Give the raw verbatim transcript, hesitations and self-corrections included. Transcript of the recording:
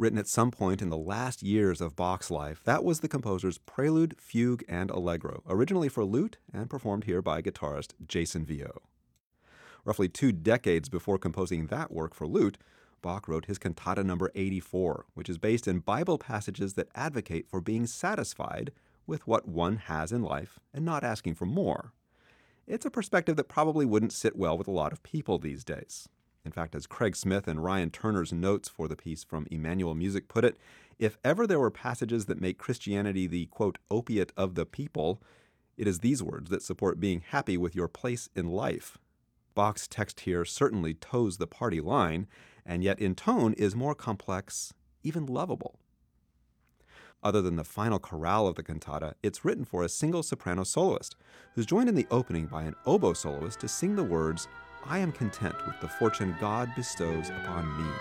Written at some point in the last years of Bach's life, that was the composer's Prelude, Fugue, and Allegro, originally for lute and performed here by guitarist Jason Vio. Roughly two decades before composing that work for lute, Bach wrote his Cantata number eighty-four, which is based in Bible passages that advocate for being satisfied with what one has in life and not asking for more. It's a perspective that probably wouldn't sit well with a lot of people these days. In fact, as Craig Smith and Ryan Turner's notes for the piece from Emmanuel Music put it, if ever there were passages that make Christianity the, quote, opiate of the people, it is these words that support being happy with your place in life. Bach's text here certainly toes the party line, and yet in tone is more complex, even lovable. Other than the final chorale of the cantata, it's written for a single soprano soloist, who's joined in the opening by an oboe soloist to sing the words, "I am content with the fortune God bestows upon me."